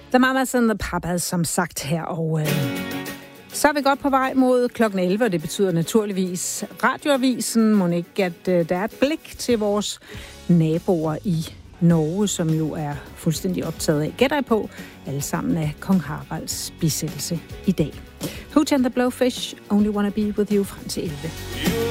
The Mamas and the Papas, som sagt her, og så er vi godt på vej mod klokken 11, og det betyder naturligvis radioavisen. Må ikke, at der er et blik til vores naboer i Norge, som jo er fuldstændig optaget af, gætter jeg på, alle sammen af kong Haralds bisættelse i dag. Hooch and the Blowfish, Only Wanna Be With You frem til 11.